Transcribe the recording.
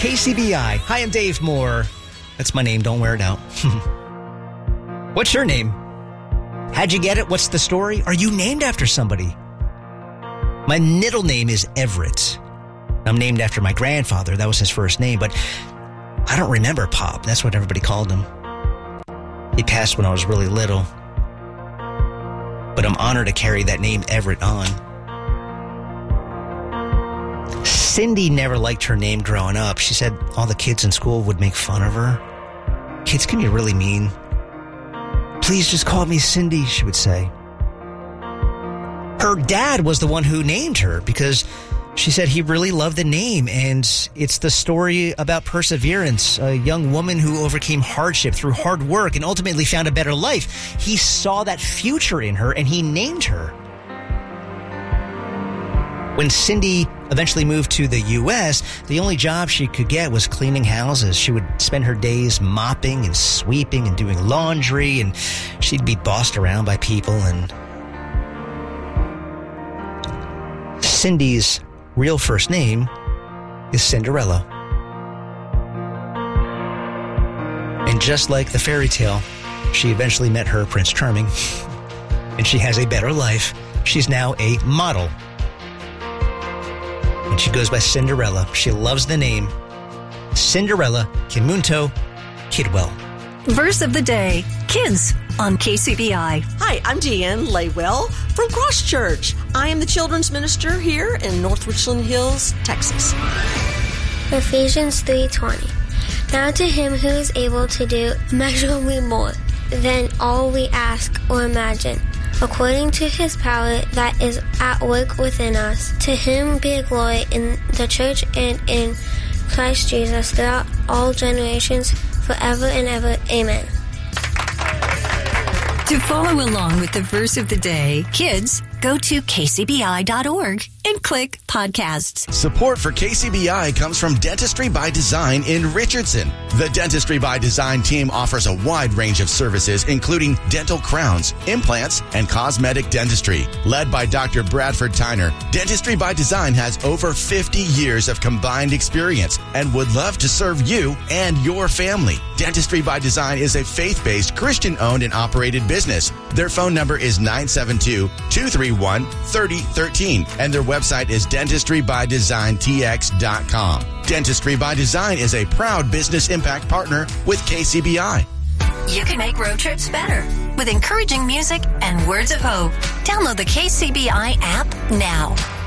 KCBI. Hi, I'm Dave Moore. That's my name. Don't wear it out. What's your name? How'd you get it? What's the story? Are you named after somebody? My middle name is Everett. I'm named after my grandfather. That was his first name, but I don't remember Pop. That's what everybody called him. He passed when I was really little. But I'm honored to carry that name Everett on. Cindy never liked her name growing up. She said all the kids in school would make fun of her. Kids can be really mean. Please just call me Cindy, she would say. Her dad was the one who named her because she said he really loved the name, and it's the story about perseverance, a young woman who overcame hardship through hard work and ultimately found a better life. He saw that future in her, and he named her. When Cindy eventually moved to the U.S., the only job she could get was cleaning houses. She would spend her days mopping and sweeping and doing laundry, and she'd be bossed around by people. And Cindy's real first name is Cinderella. And just like the fairy tale, she eventually met her Prince Charming, and she has a better life. She's now a model. And she goes by Cinderella. She loves the name Cinderella Kimunto Kidwell. Verse of the day, Kids on KCBI. Hi, I'm Deanne Laywell from Cross Church. I am the children's minister here in North Richland Hills, Texas. Ephesians 3:20. Now to him who is able to do immeasurably more than all we ask or imagine, according to his power that is at work within us. To him be a glory in the church and in Christ Jesus throughout all generations, forever and ever. Amen. To follow along with the verse of the day, kids, go to kcbi.org and click podcasts. Support for KCBI comes from Dentistry by Design in Richardson. The Dentistry by Design team offers a wide range of services, including dental crowns, implants, and cosmetic dentistry. Led by Dr. Bradford Tyner, Dentistry by Design has over 50 years of combined experience and would love to serve you and your family. Dentistry by Design is a faith-based, Christian-owned and operated business. Their phone number is 972-231-3013, and their website is dentistrybydesigntx.com. Dentistry by Design is a proud business impact partner with KCBI. You can make road trips better with encouraging music and words of hope. Download the KCBI app now.